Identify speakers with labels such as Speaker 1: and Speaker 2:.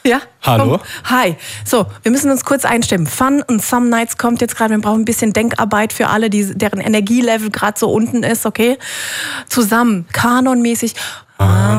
Speaker 1: Ja?
Speaker 2: Hallo?
Speaker 1: Komm. Hi. So, wir müssen uns kurz einstimmen. Fun und Some Nights kommt jetzt gerade. Wir brauchen ein bisschen Denkarbeit für alle, deren Energielevel gerade so unten ist, okay? Zusammen, kanonmäßig.